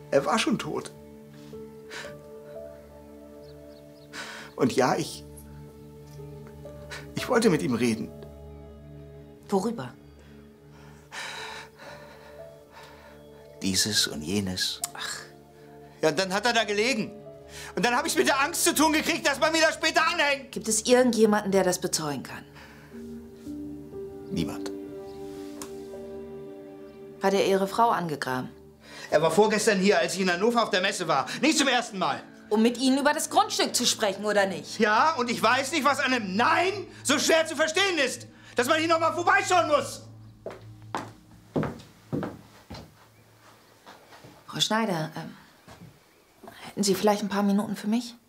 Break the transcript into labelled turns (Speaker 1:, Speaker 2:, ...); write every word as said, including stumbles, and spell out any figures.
Speaker 1: Er war schon tot. Und ja, ich... Ich wollte mit ihm reden.
Speaker 2: Worüber?
Speaker 1: Dieses und jenes.
Speaker 2: Ach.
Speaker 1: Ja, und dann hat er da gelegen. Und dann habe ich mit der Angst zu tun gekriegt, dass man mir da später anhängt.
Speaker 2: Gibt es irgendjemanden, der das bezeugen kann?
Speaker 1: Niemand.
Speaker 2: Hat er Ihre Frau angegraben?
Speaker 1: Er war vorgestern hier, als ich in Hannover auf der Messe war. Nicht zum ersten Mal.
Speaker 2: Um mit Ihnen über das Grundstück zu sprechen, oder nicht?
Speaker 1: Ja, und ich weiß nicht, was an einem Nein so schwer zu verstehen ist. Dass man hier noch mal vorbeischauen muss.
Speaker 2: Frau Schneider, ähm, hätten Sie vielleicht ein paar Minuten für mich?